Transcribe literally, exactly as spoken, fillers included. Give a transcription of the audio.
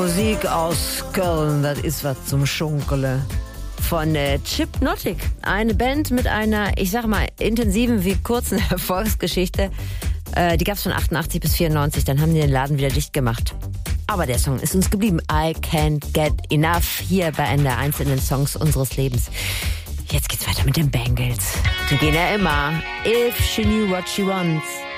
Musik aus Köln, das ist was zum Schunkele. Von äh, Chipnotic, eine Band mit einer, ich sag mal, intensiven wie kurzen Erfolgsgeschichte. Äh, die gab's von achtundachtzig bis vierundneunzig, dann haben die den Laden wieder dicht gemacht. Aber der Song ist uns geblieben. I Can't Get Enough, hier bei N D R eins in den Songs unseres Lebens. Jetzt geht's weiter mit den Bangles. Die gehen ja immer. If She Knew What She Wants.